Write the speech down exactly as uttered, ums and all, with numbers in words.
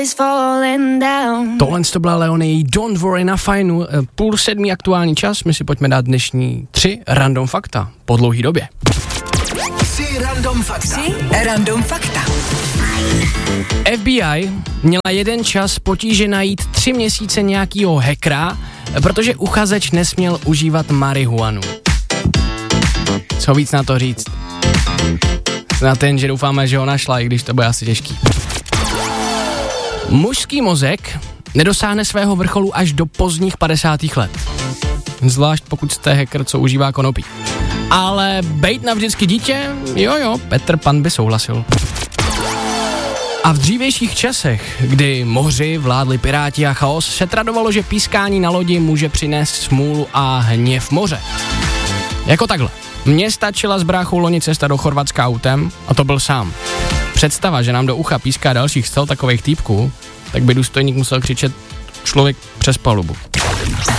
Tohle to byla Leonie, Don't Worry na Fajnu, půl sedmý aktuální čas, my si pojďme dát dnešní tři random fakta po dlouhý době. Tři random fakta. Tři random fakta. F B I měla jeden čas potíže najít tři měsíce nějakýho hackera, protože uchazeč nesměl užívat marihuanu. Co víc na to říct? Na ten, že doufáme, že ho našla, i když to bude asi těžký. Mužský mozek nedosáhne svého vrcholu až do pozdních padesátých let. Zvlášť pokud jste hacker, co užívá konopí. Ale bejt navždycky dítě, jo jo, Petr Pan by souhlasil. A v dřívějších časech, kdy moři vládli piráti a chaos, se tradovalo, že pískání na lodi může přinést smůlu a hněv moře. Jako takhle. Mně stačila s bráchou loni cesta do Chorvatska autem a to byl sám. Představa, že nám do ucha píská dalších stel takových týpků, tak by důstojník musel křičet člověk přes palubu.